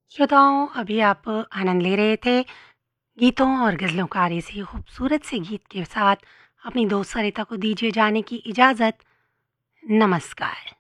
श्रोताओं, अभी आप आनंद ले रहे थे गीतों और गज़लों से खूबसूरत से गीत के साथ अपनी दोस्त सरिता को दीजिए जाने की इजाज़त। नमस्कार।